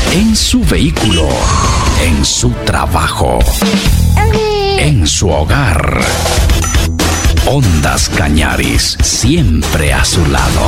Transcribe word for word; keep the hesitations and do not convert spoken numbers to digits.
en su vehículo, en su trabajo, en su hogar. Ondas Cañaris, siempre a su lado.